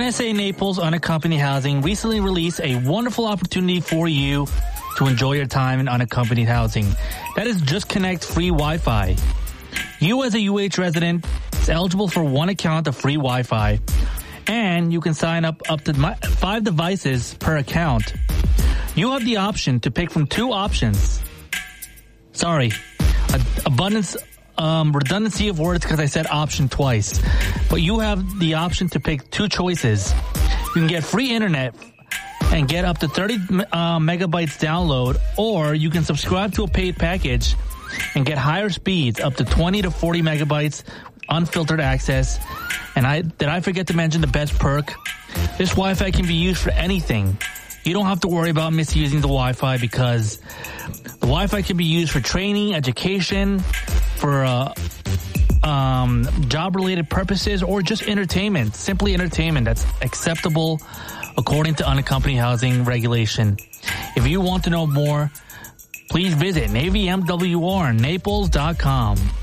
NSA Naples Unaccompanied Housing recently released a wonderful opportunity for you to enjoy your time in unaccompanied housing. That is Just Connect free Wi-Fi. You as a UH resident is eligible for one account of free Wi-Fi, and you can sign up to 5 devices per account. You have the option to pick from 2 options. Sorry, redundancy of words because I said option twice. But you have the option to pick 2 choices. You can get free internet and get up to 30 megabytes download, or you can subscribe to a paid package and get higher speeds, up to 20 to 40 megabytes, unfiltered access. And did I forget to mention the best perk? This Wi-Fi can be used for anything. You don't have to worry about misusing the Wi-Fi because the Wi-Fi can be used for training, education, for job-related purposes, or just entertainment, simply entertainment that's acceptable according to unaccompanied housing regulation. If you want to know more, please visit NavyMWR Naples.com.